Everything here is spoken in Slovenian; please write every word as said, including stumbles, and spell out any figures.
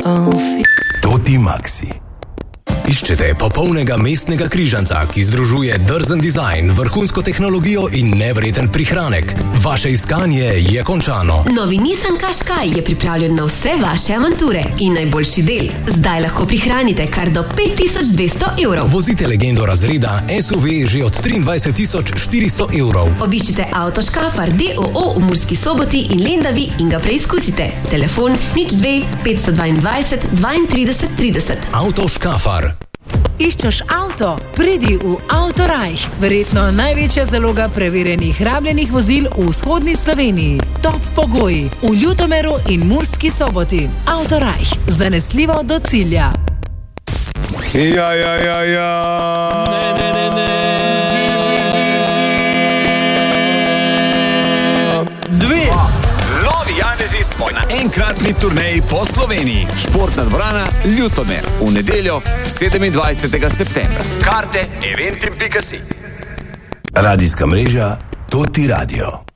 Toti Maxi. Iščete popolnega mestnega križanca, ki združuje drzen dizajn, vrhunsko tehnologijo in nevreten prihranek. Vaše iskanje je končano. Novi Nissan Qashqai je pripravljen na vse vaše avanture. In najboljši del, zdaj lahko prihranite kar do pet tisoč dvesto evrov. Vozite legendo razreda S U V že od triindvajset tisoč štiristo evrov. Obiščite Avto Škafar D O O v Murski Soboti in Lendavi in ga preizkusite. Telefon nič dve petsto dvaindvajset dvaintrideset trideset. Avto Škafar. Iščeš avto? Pridi v Autorajh. Verjetno največja zaloga preverjenih rabljenih vozil v vzhodni Sloveniji. Top pogoji v Ljutomeru in Murski Soboti. Autorajh. Zanesljivo do cilja. Ja, ja, ja, ja. Ne, ne, ne, ne. Dve. Novi Janezi smo na enkratni turneji po Sloveniji. Športna dvorana Ljutomer. V nedeljo sedemindvajsetega septembra. Karte eventim pika si. Radijska mreža Toti Radio.